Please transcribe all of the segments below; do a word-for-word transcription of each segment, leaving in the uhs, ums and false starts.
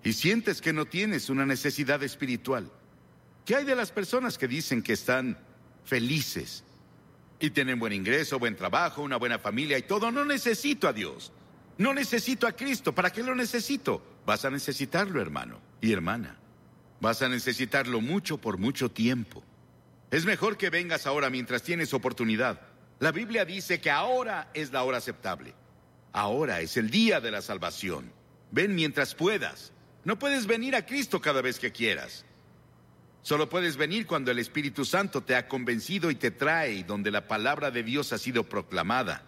y sientes que no tienes una necesidad espiritual. ¿Qué hay de las personas que dicen que están felices y tienen buen ingreso, buen trabajo, una buena familia y todo? No necesito a Dios. No necesito a Cristo. ¿Para qué lo necesito? Vas a necesitarlo, hermano y hermana. Vas a necesitarlo mucho por mucho tiempo. Es mejor que vengas ahora mientras tienes oportunidad. La Biblia dice que ahora es la hora aceptable. Ahora es el día de la salvación. Ven mientras puedas. No puedes venir a Cristo cada vez que quieras. Solo puedes venir cuando el Espíritu Santo te ha convencido y te trae, y donde la palabra de Dios ha sido proclamada.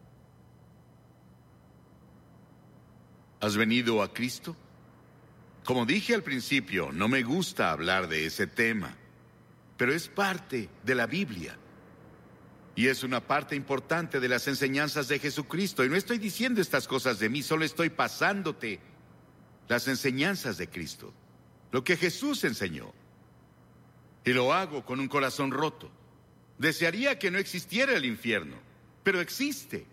¿Has venido a Cristo? Como dije al principio, no me gusta hablar de ese tema, pero es parte de la Biblia. Y es una parte importante de las enseñanzas de Jesucristo. Y no estoy diciendo estas cosas de mí, solo estoy pasándote las enseñanzas de Cristo. Lo que Jesús enseñó. Y lo hago con un corazón roto. Desearía que no existiera el infierno, pero existe.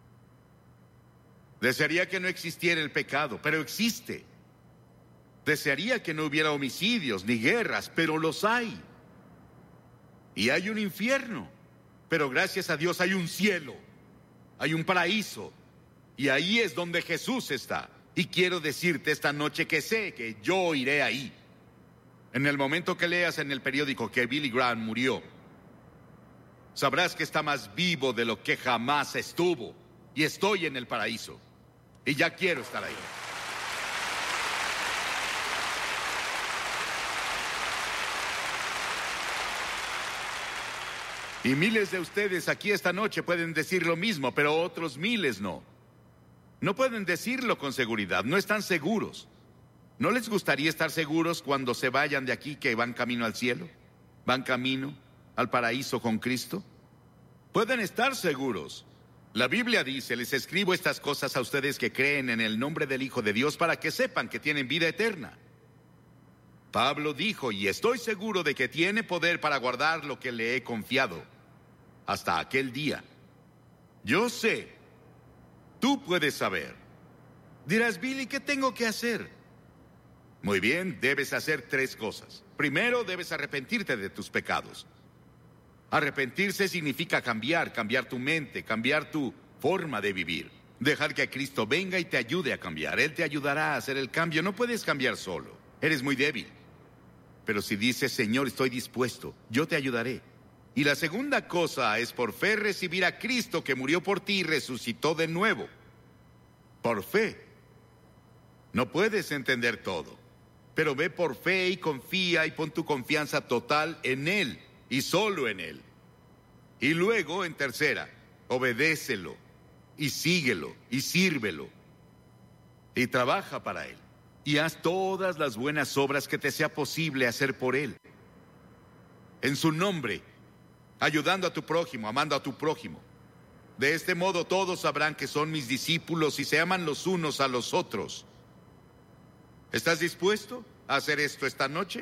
Desearía que no existiera el pecado, pero existe. Desearía que no hubiera homicidios ni guerras, pero los hay. Y hay un infierno, pero gracias a Dios hay un cielo, hay un paraíso, y ahí es donde Jesús está. Y quiero decirte esta noche que sé que yo iré ahí. En el momento que leas en el periódico que Billy Graham murió, sabrás que está más vivo de lo que jamás estuvo. Y estoy en el paraíso. Y ya quiero estar ahí. Y miles de ustedes aquí esta noche pueden decir lo mismo, pero otros miles no. No pueden decirlo con seguridad, no están seguros. ¿No les gustaría estar seguros cuando se vayan de aquí que van camino al cielo? ¿Van camino al paraíso con Cristo? Pueden estar seguros. La Biblia dice, les escribo estas cosas a ustedes que creen en el nombre del Hijo de Dios para que sepan que tienen vida eterna. Pablo dijo, y estoy seguro de que tiene poder para guardar lo que le he confiado hasta aquel día. Yo sé, tú puedes saber. Dirás, Billy, ¿qué tengo que hacer? Muy bien, debes hacer tres cosas. Primero, debes arrepentirte de tus pecados. Arrepentirse significa cambiar, cambiar tu mente, cambiar tu forma de vivir. Dejar que Cristo venga y te ayude a cambiar. Él te ayudará a hacer el cambio. No puedes cambiar solo. Eres muy débil. Pero si dices, Señor, estoy dispuesto, yo te ayudaré. Y la segunda cosa es por fe recibir a Cristo que murió por ti y resucitó de nuevo. Por fe. No puedes entender todo, pero ve por fe y confía y pon tu confianza total en Él y solo en Él. Y luego, en tercera, obedécelo y síguelo y sírvelo y trabaja para Él. Y haz todas las buenas obras que te sea posible hacer por Él. En su nombre, ayudando a tu prójimo, amando a tu prójimo. De este modo todos sabrán que son mis discípulos y se aman los unos a los otros. ¿Estás dispuesto a hacer esto esta noche?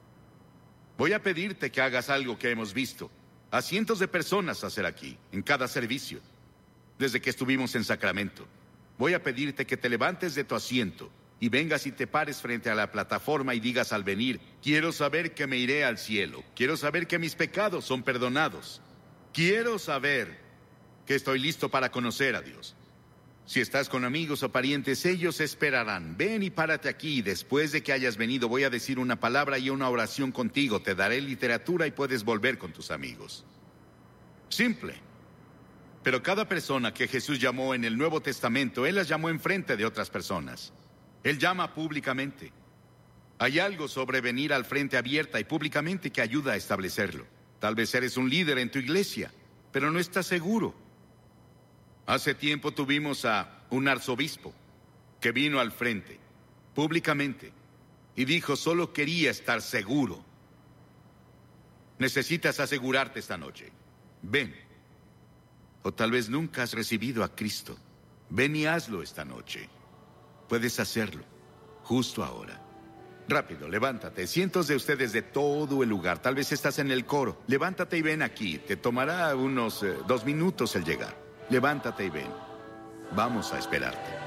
Voy a pedirte que hagas algo que hemos visto a cientos de personas hacer aquí, en cada servicio, desde que estuvimos en Sacramento. Voy a pedirte que te levantes de tu asiento y vengas y te pares frente a la plataforma y digas al venir, quiero saber que me iré al cielo, quiero saber que mis pecados son perdonados, quiero saber que estoy listo para conocer a Dios. Si estás con amigos o parientes, ellos esperarán. Ven y párate aquí y después de que hayas venido voy a decir una palabra y una oración contigo. Te daré literatura y puedes volver con tus amigos. Simple. Pero cada persona que Jesús llamó en el Nuevo Testamento, Él las llamó enfrente de otras personas. Él llama públicamente. Hay algo sobre venir al frente abierta y públicamente que ayuda a establecerlo. Tal vez eres un líder en tu iglesia, pero no estás seguro. Hace tiempo tuvimos a un arzobispo que vino al frente, públicamente, y dijo, solo quería estar seguro. Necesitas asegurarte esta noche. Ven. O tal vez nunca has recibido a Cristo. Ven y hazlo esta noche. Puedes hacerlo, justo ahora. Rápido, levántate. Cientos de ustedes de todo el lugar. Tal vez estás en el coro. Levántate y ven aquí. Te tomará unos eh, dos minutos el llegar. Levántate y ven. Vamos a esperarte.